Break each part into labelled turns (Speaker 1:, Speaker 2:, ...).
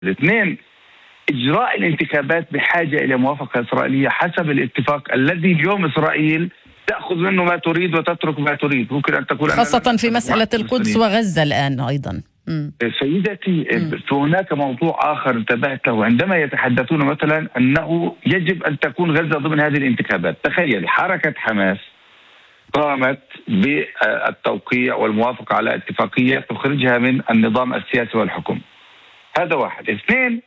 Speaker 1: الاثنين، إجراء الانتخابات بحاجة إلى موافقة إسرائيلية حسب الاتفاق الذي اليوم إسرائيل تأخذ منه ما تريد وتترك ما تريد. ممكن أن تقول
Speaker 2: خاصة في مسألة القدس وغزة الآن أيضا.
Speaker 1: سيدتي، هناك موضوع آخر انتبهت له عندما يتحدثون مثلا أنه يجب أن تكون غزة ضمن هذه الانتخابات. تخيل حركة حماس قامت بالتوقيع والموافقة على اتفاقية تخرجها من النظام السياسي والحكم. هذا واحد. اثنين،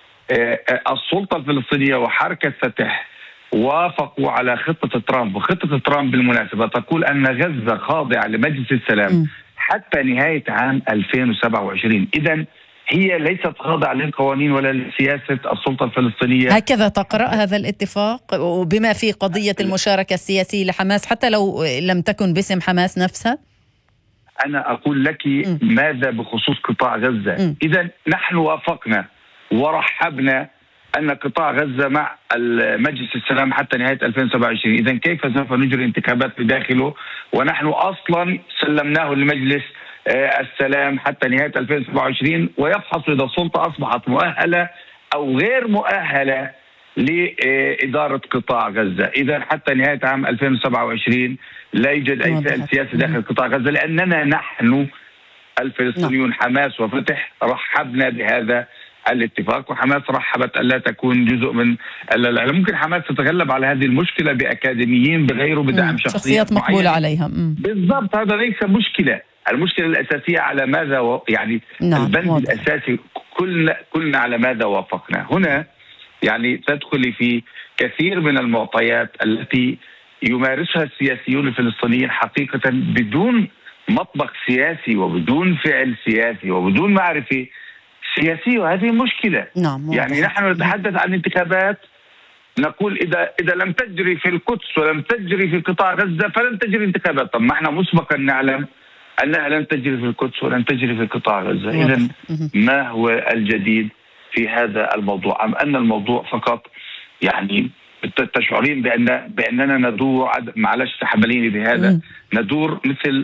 Speaker 1: السلطة الفلسطينية وحركة فتح وافقوا على خطة ترامب، وخطة ترامب بالمناسبة تقول أن غزة خاضعة لمجلس السلام حتى نهاية عام 2027. إذن هي ليست خاضعة للقوانين ولا لسياسة السلطة الفلسطينية.
Speaker 2: هكذا تقرأ هذا الاتفاق، وبما في قضية المشاركة السياسية لحماس حتى لو لم تكن باسم حماس نفسها؟
Speaker 1: أنا أقول لك ماذا بخصوص قطاع غزة. إذن نحن وافقنا ورحبنا أن قطاع غزة مع مجلس السلام حتى نهاية 2027. إذن كيف سوف نجري انتخابات بداخله ونحن أصلا سلمناه لمجلس السلام حتى نهاية 2027 ويفحص إذا السلطة أصبحت مؤهلة أو غير مؤهلة لإدارة قطاع غزة. إذن حتى نهاية عام 2027 لا يوجد أي فعل سياسي داخل قطاع غزة، لأننا نحن الفلسطينيون حماس وفتح رحبنا بهذا الاتفاق، وحماس رحبت ألا تكون جزء من ممكن حماس تتغلب على هذه المشكلة بأكاديميين بغيره بدعم
Speaker 2: شخصيات مقبولة عليها.
Speaker 1: بالضبط، هذا ليس مشكلة. المشكلة الأساسية على ماذا يعني البند الأساسي كلنا على ماذا وافقنا. هنا يعني تدخل في كثير من المعطيات التي يمارسها السياسيون الفلسطينيين حقيقة بدون مطبخ سياسي وبدون فعل سياسي وبدون معرفة سياسية، وهذه مشكلة. يعني نحن نتحدث عن انتخابات نقول إذا لم تجري في القدس ولم تجري في قطاع غزة فلن تجري انتخابات. طب ما احنا مسبقا نعلم أنها لن تجري في القدس ولن تجري في قطاع غزة. إذن ما هو الجديد في هذا الموضوع؟ أم أن الموضوع فقط يعني تشعرين بأننا ندور، معلش تحمليني بهذا، ندور مثل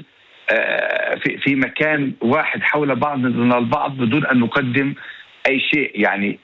Speaker 1: في مكان واحد حول بعضنا البعض بدون أن نقدم أي شيء. يعني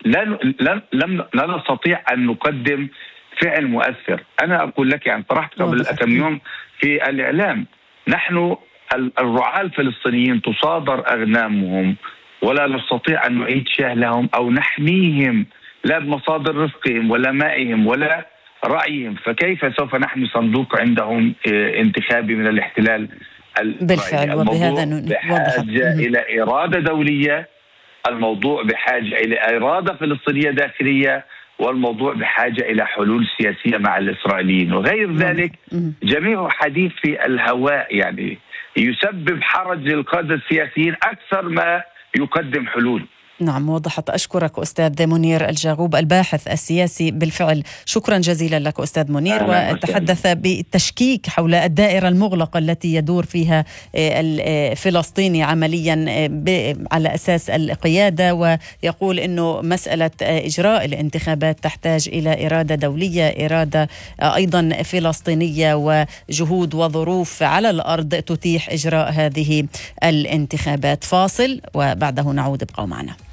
Speaker 1: لا نستطيع أن نقدم فعل مؤثر. أنا أقول لك يعني طرحت قبل كم يوم في الإعلام، نحن الرعاة الفلسطينيين تصادر أغنامهم ولا نستطيع أن نعيد شهلهم أو نحميهم لا بمصادر رزقهم ولا مائهم ولا رأيهم، فكيف سوف نحمي صندوق عندهم انتخابي من الاحتلال؟
Speaker 2: بالفعل، وبهذا
Speaker 1: بحاجة إلى إرادة دولية، الموضوع بحاجة إلى إرادة فلسطينية داخلية، والموضوع بحاجة إلى حلول سياسية مع الإسرائيليين. وغير ذلك جميع حديث في الهواء يعني يسبب حرج للقادة السياسيين أكثر ما يقدم حلول.
Speaker 2: نعم، وضحت. أشكرك أستاذ منير الجاغوب الباحث السياسي. بالفعل شكرا جزيلا لك أستاذ منير. وتحدث بالتشكيك حول الدائرة المغلقة التي يدور فيها الفلسطيني عمليا على أساس القيادة، ويقول أنه مسألة إجراء الانتخابات تحتاج إلى إرادة دولية، إرادة أيضا فلسطينية، وجهود وظروف على الأرض تتيح إجراء هذه الانتخابات. فاصل وبعده نعود، ابقوا معنا.